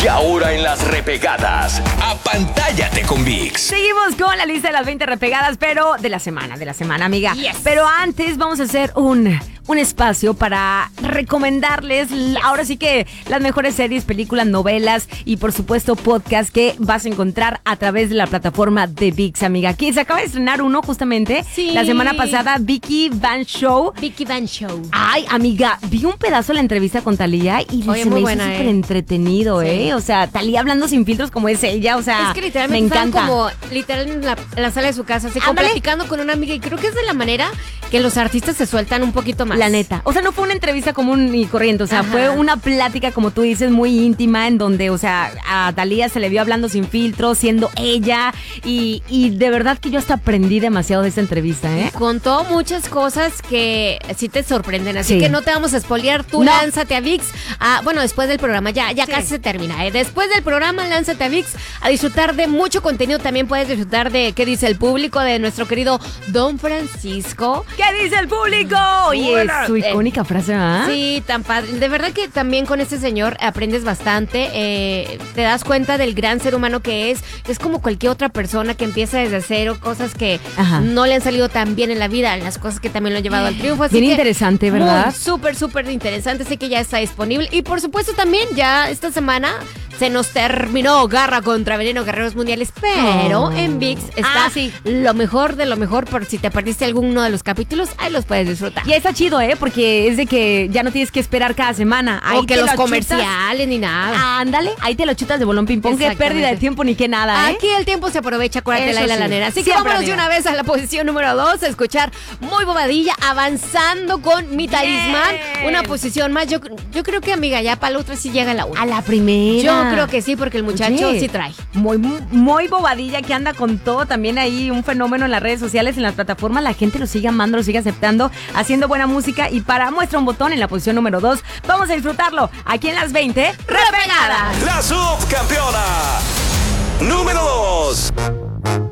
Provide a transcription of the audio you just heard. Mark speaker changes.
Speaker 1: Y ahora en las repegadas, apantállate con ViX.
Speaker 2: Seguimos con la lista de las 20 repegadas, pero de la semana, amiga.
Speaker 3: Yes.
Speaker 2: Pero antes vamos a hacer un espacio para recomendarles, ahora sí que las mejores series, películas, novelas y por supuesto podcast que vas a encontrar a través de la plataforma de ViX, amiga. Aquí se acaba de estrenar uno justamente la semana pasada, Vicky Van Show.
Speaker 3: Vicky Van Show.
Speaker 2: Ay, amiga, vi un pedazo de la entrevista con Thalía y se me hizo súper entretenido,
Speaker 3: Sí.
Speaker 2: O sea, Thalía hablando sin filtros como es ella, o sea,
Speaker 3: Es que literalmente
Speaker 2: me encanta.
Speaker 3: estaban como literal en la sala de su casa, así como
Speaker 2: Ándale.
Speaker 3: platicando con una amiga, y creo que es de la manera que los artistas se sueltan un poquito más.
Speaker 2: La neta. O sea, no fue una entrevista común y corriente. O sea,
Speaker 3: Ajá.
Speaker 2: fue una plática, como tú dices, muy íntima, en donde, o sea, a Thalía se le vio hablando sin filtro, siendo ella. Y de verdad que yo hasta aprendí demasiado de esta entrevista, ¿eh?
Speaker 3: Contó muchas cosas que sí te sorprenden, así
Speaker 2: Sí.
Speaker 3: que no te vamos a spoilear. Tú
Speaker 2: No.
Speaker 3: lánzate a ViX. Bueno, después del programa, ya
Speaker 2: Sí.
Speaker 3: casi se termina. Después del programa, lánzate a ViX a disfrutar de mucho contenido. También puedes disfrutar de qué dice el público, de nuestro querido Don Francisco.
Speaker 2: ¿Qué dice el público? Oye,
Speaker 3: Buena.
Speaker 2: su icónica frase, ¿ah?
Speaker 3: Sí, tan padre. De verdad que también con este señor aprendes bastante. Te das cuenta del gran ser humano que es. Es como cualquier otra persona que empieza desde cero, cosas que
Speaker 2: Ajá.
Speaker 3: no le han salido tan bien en la vida, las cosas que también lo han llevado al triunfo. Así
Speaker 2: Bien
Speaker 3: que
Speaker 2: interesante, ¿verdad?
Speaker 3: muy, súper, súper interesante. Sé que ya está disponible. Y por supuesto también ya esta semana se nos terminó Garra contra Veneno, Guerreros Mundiales, pero en ViX está
Speaker 2: sí.
Speaker 3: lo mejor de lo mejor. Por si te perdiste alguno de los capítulos, ahí los puedes disfrutar.
Speaker 2: Y está chido, porque es de que ya no tienes que esperar cada semana. Ahí
Speaker 3: O que
Speaker 2: te
Speaker 3: los
Speaker 2: lo
Speaker 3: comerciales ni nada.
Speaker 2: chutas. Ándale, ahí te lo chutas de bolón ping-pong. Qué
Speaker 3: Exactamente.
Speaker 2: pérdida de tiempo ni qué nada, ¿eh?
Speaker 3: Aquí el tiempo se aprovecha, acuérdate,
Speaker 2: Eso
Speaker 3: Laila
Speaker 2: sí.
Speaker 3: Lanera. Así que
Speaker 2: Siempre,
Speaker 3: vámonos de
Speaker 2: amiga.
Speaker 3: una vez a la posición número 2, a escuchar Muy Bobadilla, avanzando con Mi Talismán.
Speaker 2: Bien.
Speaker 3: Una posición más. Yo creo que, amiga, ya para la otra sí llega la 1.
Speaker 2: A la primera.
Speaker 3: Yo creo que sí, porque el muchacho
Speaker 2: Oye,
Speaker 3: sí trae.
Speaker 2: Muy bobadilla, que anda con todo. También ahí un fenómeno en las redes sociales, en las plataformas. La gente lo sigue amando, lo sigue aceptando, haciendo buena música. Y para muestra un botón en la posición número 2, vamos a disfrutarlo aquí en las 20 repegadas.
Speaker 1: La subcampeona número 2.